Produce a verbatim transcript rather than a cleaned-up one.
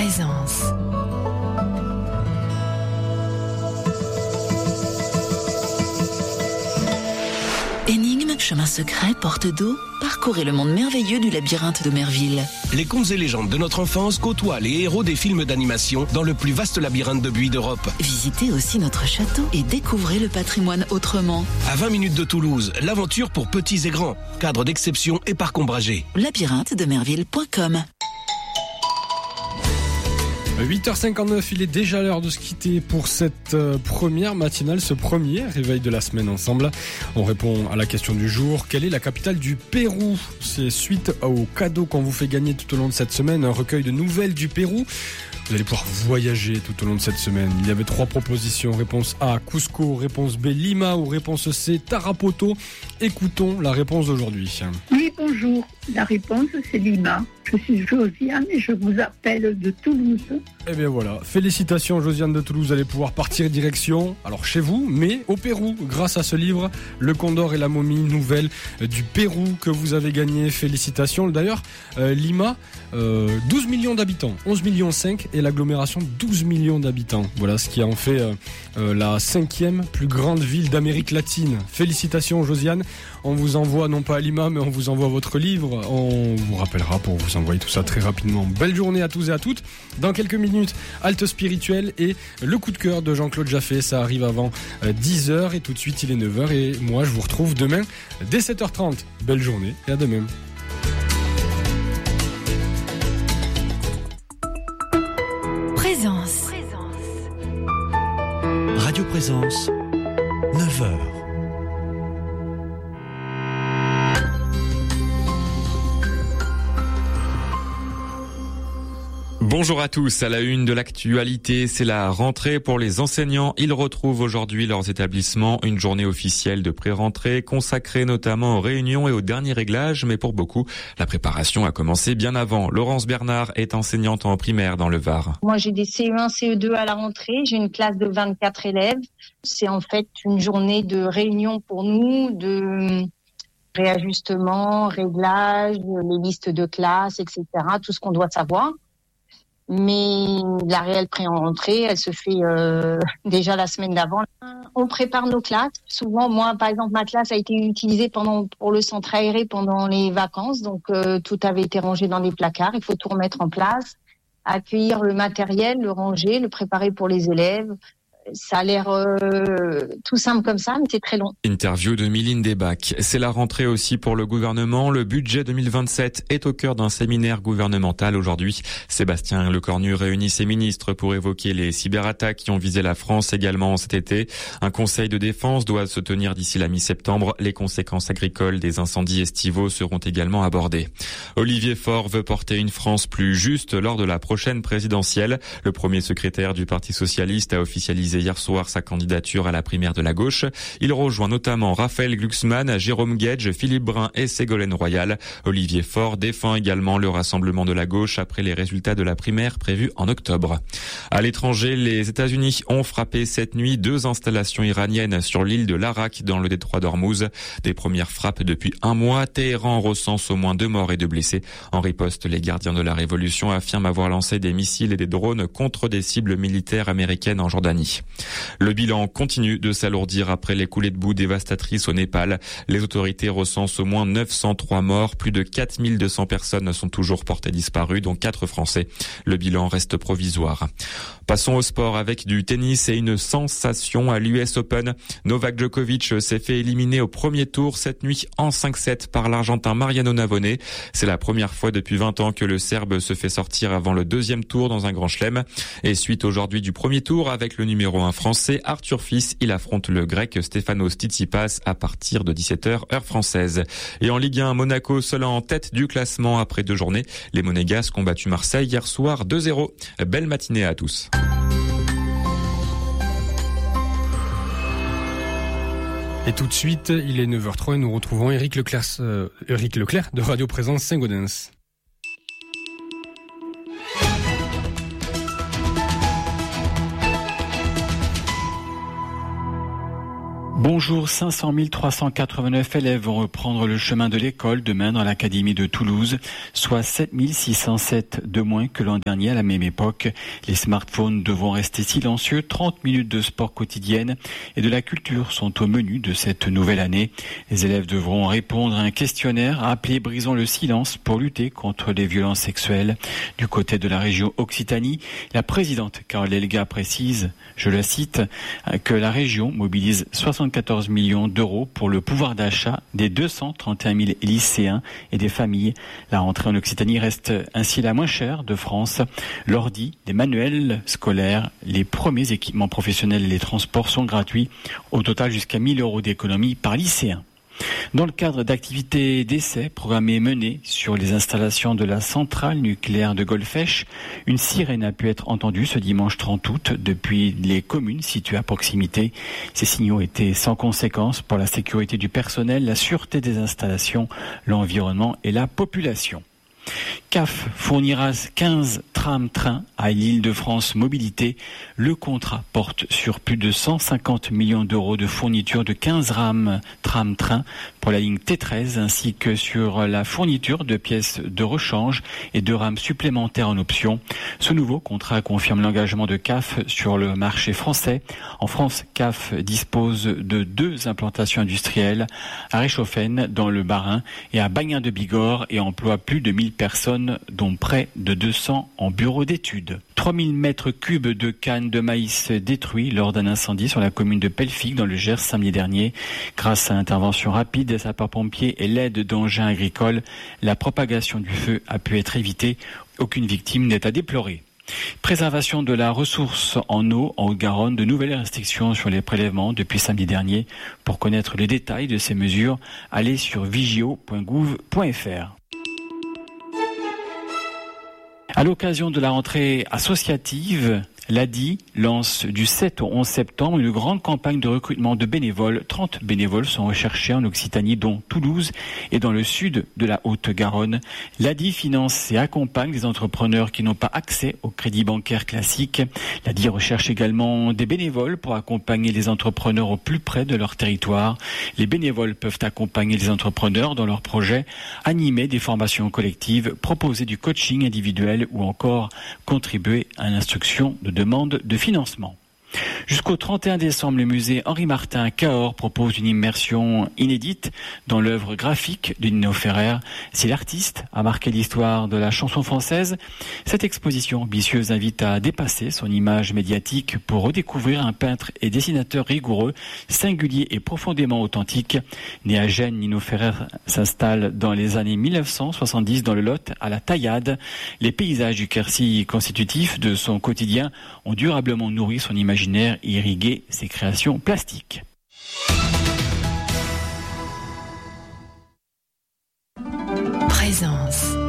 Présence. Énigmes, chemins secrets, portes d'eau, parcourez le monde merveilleux du labyrinthe de Merville. Les contes et légendes de notre enfance côtoient les héros des films d'animation dans le plus vaste labyrinthe de buis d'Europe. Visitez aussi notre château et découvrez le patrimoine autrement. À vingt minutes de Toulouse, l'aventure pour petits et grands. Cadre d'exception et parc ombragé. labyrinthe de merville point com. huit heures cinquante-neuf, il est déjà l'heure de se quitter pour cette euh, première matinale, ce premier réveil de la semaine ensemble. On répond à la question du jour, quelle est la capitale du Pérou ? C'est suite au cadeau qu'on vous fait gagner tout au long de cette semaine, un recueil de nouvelles du Pérou. Vous allez pouvoir voyager tout au long de cette semaine. Il y avait trois propositions. Réponse A, Cusco. Réponse B, Lima. Ou réponse C, Tarapoto. Écoutons la réponse d'aujourd'hui. Oui, bonjour. La réponse, c'est Lima. Je suis Josiane et je vous appelle de Toulouse. Eh bien voilà. Félicitations, Josiane de Toulouse. Vous allez pouvoir partir direction, alors chez vous, mais au Pérou, grâce à ce livre, Le Condor et la momie, nouvelle du Pérou que vous avez gagné. Félicitations. D'ailleurs, euh, Lima, euh, douze millions d'habitants. onze millions cinq et l'agglomération douze millions d'habitants. Voilà ce qui en fait euh, euh, la cinquième plus grande ville d'Amérique latine. Félicitations, Josiane. On vous envoie, non pas à Lima, mais on vous envoie votre livre. On vous rappellera pour vous envoyer tout ça très rapidement. Belle journée à tous et à toutes. Dans quelques minutes, halte spirituelle et le coup de cœur de Jean-Claude Jaffé. Ça arrive avant dix heures et tout de suite il est neuf heures. Et moi je vous retrouve demain dès sept heures trente. Belle journée et à demain. Présence. Radio Présence, neuf heures. Bonjour à tous, à la une de l'actualité, c'est la rentrée pour les enseignants. Ils retrouvent aujourd'hui leurs établissements, une journée officielle de pré-rentrée consacrée notamment aux réunions et aux derniers réglages, mais pour beaucoup, la préparation a commencé bien avant. Laurence Bernard est enseignante en primaire dans le Var. Moi j'ai des C E un, C E deux à la rentrée, j'ai une classe de vingt-quatre élèves. C'est en fait une journée de réunion pour nous, de réajustement, réglage, les listes de classe, et cetera, tout ce qu'on doit savoir. Mais la réelle pré-rentrée, elle se fait euh, déjà la semaine d'avant. On prépare nos classes. Souvent, moi, par exemple, ma classe a été utilisée pendant pour le centre aéré pendant les vacances, donc euh, tout avait été rangé dans des placards. Il faut tout remettre en place, accueillir le matériel, le ranger, le préparer pour les élèves. Ça a l'air euh, tout simple comme ça, mais c'est très long. Interview de Mylène Desbacs. C'est la rentrée aussi pour le gouvernement. Le budget deux mille vingt-sept est au cœur d'un séminaire gouvernemental aujourd'hui. Sébastien Lecornu réunit ses ministres pour évoquer les cyberattaques qui ont visé la France également cet été. Un conseil de défense doit se tenir d'ici la mi-septembre. Les conséquences agricoles des incendies estivaux seront également abordées. Olivier Faure veut porter une France plus juste lors de la prochaine présidentielle. Le premier secrétaire du Parti socialiste a officialisé hier soir sa candidature à la primaire de la gauche. Il rejoint notamment Raphaël Glucksmann, Jérôme Guedj, Philippe Brun et Ségolène Royal. Olivier Faure défend également le rassemblement de la gauche après les résultats de la primaire prévus en octobre. À l'étranger, les États-Unis ont frappé cette nuit deux installations iraniennes sur l'île de l'Arak dans le détroit d'Ormuz. Des premières frappes depuis un mois. Téhéran recense au moins deux morts et deux blessés. En riposte, les gardiens de la révolution affirment avoir lancé des missiles et des drones contre des cibles militaires américaines en Jordanie. Le bilan continue de s'alourdir après les coulées de boue dévastatrices au Népal. Les autorités recensent au moins neuf cent trois morts. Plus de quatre mille deux cents personnes sont toujours portées disparues, dont quatre Français. Le bilan reste provisoire. Passons au sport avec du tennis et une sensation à l'U S Open. Novak Djokovic s'est fait éliminer au premier tour cette nuit en cinq sept par l'Argentin Mariano Navone. C'est la première fois depuis vingt ans que le Serbe se fait sortir avant le deuxième tour dans un grand chelem. Et suite aujourd'hui du premier tour avec le numéro un français Arthur Fils, il affronte le grec Stefanos Tsitsipas à partir de dix-sept heures heure française. Et en Ligue un, Monaco seul en tête du classement après deux journées. Les Monégasques ont battu Marseille hier soir deux zéro. Belle matinée à tous. Et tout de suite, il est neuf heures trois et nous retrouvons Éric Leclerc, euh, Éric Leclerc de Radio Présence Saint-Gaudens. Bonjour, cinq cent mille trois cent quatre-vingt-neuf élèves vont reprendre le chemin de l'école demain dans l'académie de Toulouse, soit sept mille six cent sept de moins que l'an dernier à la même époque. Les smartphones devront rester silencieux, trente minutes de sport quotidienne et de la culture sont au menu de cette nouvelle année. Les élèves devront répondre à un questionnaire appelé Brisons le silence pour lutter contre les violences sexuelles. Du côté de la région Occitanie, la présidente Carole Elga précise, je la cite, que la région mobilise soixante-quatorze millions d'euros pour le pouvoir d'achat des deux cent trente et un mille lycéens et des familles. La rentrée en Occitanie reste ainsi la moins chère de France. L'ordi, les manuels scolaires, les premiers équipements professionnels et les transports sont gratuits. Au total, jusqu'à mille euros d'économie par lycéen. Dans le cadre d'activités d'essai programmées menées sur les installations de la centrale nucléaire de Golfech, une sirène a pu être entendue ce dimanche trente août depuis les communes situées à proximité. Ces signaux étaient sans conséquence pour la sécurité du personnel, la sûreté des installations, l'environnement et la population. C A F fournira quinze trams-trains à l'Île-de-France Mobilité. Le contrat porte sur plus de cent cinquante millions d'euros de fourniture de quinze rames tram-trains pour la ligne T treize ainsi que sur la fourniture de pièces de rechange et de rames supplémentaires en option. Ce nouveau contrat confirme l'engagement de C A F sur le marché français. En France, C A F dispose de deux implantations industrielles à Réchauffen dans le Bas-Rhin et à Bagnin de Bigorre et emploie plus de mille personnes, dont près de deux cents en bureau d'études. trois mille mètres cubes de cannes de maïs détruits lors d'un incendie sur la commune de Pelfic dans le Gers samedi dernier. Grâce à l'intervention rapide des sapeurs-pompiers et l'aide d'engins agricoles, la propagation du feu a pu être évitée. Aucune victime n'est à déplorer. Préservation de la ressource en eau en Haute-Garonne, de nouvelles restrictions sur les prélèvements depuis samedi dernier. Pour connaître les détails de ces mesures, allez sur vigio point gouv point f r. À l'occasion de la rentrée associative, l'A D I lance du sept au onze septembre une grande campagne de recrutement de bénévoles. trente bénévoles sont recherchés en Occitanie, dont Toulouse et dans le sud de la Haute-Garonne. L'A D I finance et accompagne des entrepreneurs qui n'ont pas accès au crédit bancaire classique. L'A D I recherche également des bénévoles pour accompagner les entrepreneurs au plus près de leur territoire. Les bénévoles peuvent accompagner les entrepreneurs dans leurs projets, animer des formations collectives, proposer du coaching individuel ou encore contribuer à l'instruction de demande de financement. Jusqu'au trente et un décembre, le musée Henri Martin à Cahors propose une immersion inédite dans l'œuvre graphique de Nino Ferrer. Si l'artiste a marqué l'histoire de la chanson française, cette exposition ambitieuse invite à dépasser son image médiatique pour redécouvrir un peintre et dessinateur rigoureux, singulier et profondément authentique. Né à Gênes, Nino Ferrer s'installe dans les années mille neuf cent soixante-dix dans le Lot à la Taillade. Les paysages du Quercy constitutifs de son quotidien ont durablement nourri son imaginaire et irrigué ses créations plastiques. Présence.